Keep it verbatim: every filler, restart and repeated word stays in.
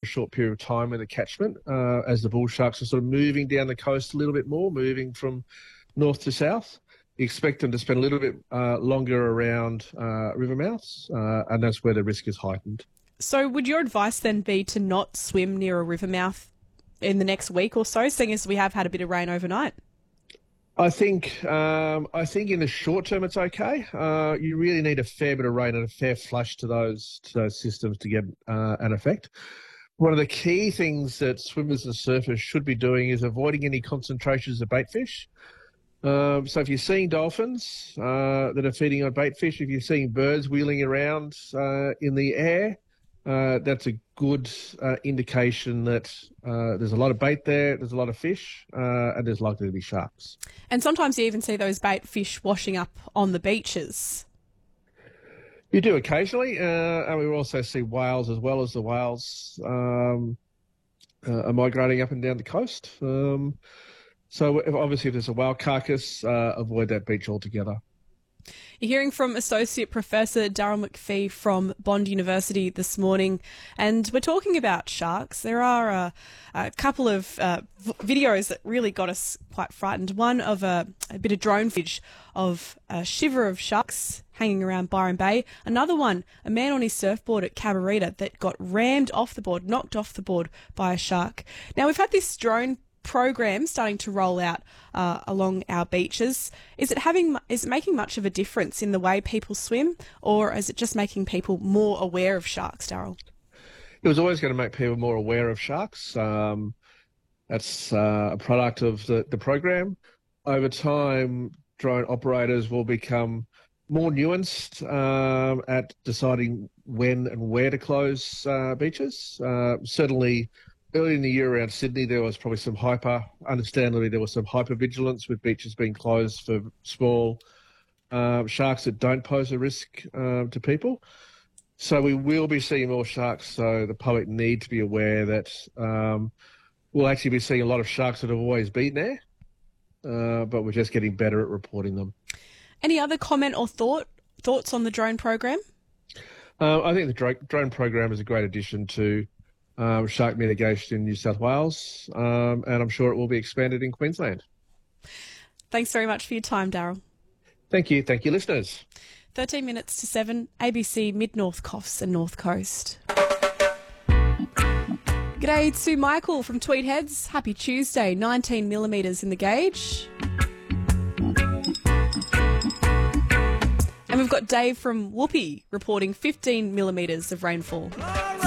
short period of time in the catchment uh, as the bull sharks are sort of moving down the coast a little bit more, moving from north to south. You expect them to spend a little bit uh, longer around uh, river mouths, uh, and that's where the risk is heightened. So would your advice then be to not swim near a river mouth in the next week or so, seeing as we have had a bit of rain overnight? I think um, I think in the short term it's okay. Uh, you really need a fair bit of rain and a fair flush to those to those systems to get uh, an effect. One of the key things that swimmers and surfers should be doing is avoiding any concentrations of bait fish. Um, so if you're seeing dolphins uh, that are feeding on bait fish, if you're seeing birds wheeling around uh, in the air, uh, that's a good uh, indication that uh, there's a lot of bait there, there's a lot of fish, uh, and there's likely to be sharks. And sometimes you even see those bait fish washing up on the beaches. You do occasionally, uh, and we also see whales as well as the whales um, uh, are migrating up and down the coast. Um, so if, obviously if there's a whale carcass, uh, avoid that beach altogether. You're hearing from Associate Professor Daryl McPhee from Bond University this morning, and we're talking about sharks. There are a, a couple of uh, v- videos that really got us quite frightened. One of a, a bit of drone footage of a shiver of sharks hanging around Byron Bay. Another one, a man on his surfboard at Cabarita that got rammed off the board, knocked off the board by a shark. Now, we've had this drone program starting to roll out uh, along our beaches. Is it having, is it making much of a difference in the way people swim, or is it just making people more aware of sharks, Daryl? It was always going to make people more aware of sharks. Um, that's uh, a product of the, the program. Over time, drone operators will become more nuanced um, at deciding when and where to close uh, beaches. Uh, certainly, early in the year around Sydney, there was probably some hyper, understandably, there was some hyper-vigilance with beaches being closed for small uh, sharks that don't pose a risk uh, to people. So we will be seeing more sharks, so the public need to be aware that um, we'll actually be seeing a lot of sharks that have always been there, uh, but we're just getting better at reporting them. Any other comment or thought thoughts on the drone program? Uh, I think the dro- drone program is a great addition to um, shark mitigation in New South Wales, um, and I'm sure it will be expanded in Queensland. Thanks very much for your time, Daryl. Thank you. Thank you, listeners. thirteen minutes to seven, A B C Mid-North Coffs and North Coast. G'day to Michael from Tweed Heads. Happy Tuesday, nineteen millimetres in the gauge. And we've got Dave from Whoopi reporting fifteen millimetres of rainfall.